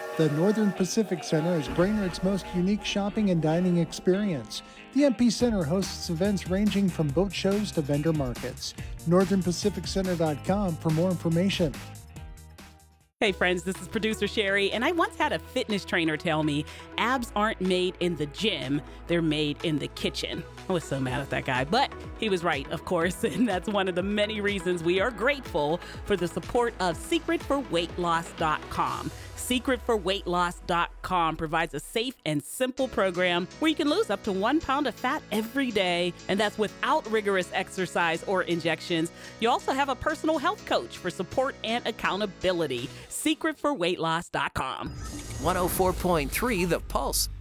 The Northern Pacific Center is Brainerd's most unique shopping and dining experience. The MP Center hosts events ranging from boat shows to vendor markets. NorthernPacificCenter.com for more information. Hey friends, this is producer Sherry, and I once had a fitness trainer tell me abs aren't made in the gym, they're made in the kitchen. I was so mad at that guy, but he was right, of course, and that's one of the many reasons we are grateful for the support of SecretForWeightLoss.com. SecretForWeightLoss.com provides a safe and simple program where you can lose up to 1 pound of fat every day, and that's without rigorous exercise or injections. You also have a personal health coach for support and accountability. SecretForWeightLoss.com. 104.3 The Pulse.